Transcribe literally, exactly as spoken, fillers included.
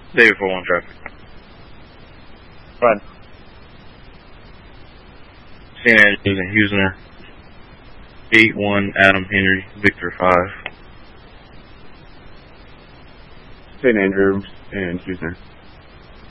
David four one traffic. Run. San Andrews and Hughesner. eight one Adam Henry, Victor five. Saint Andrews and Hughesner.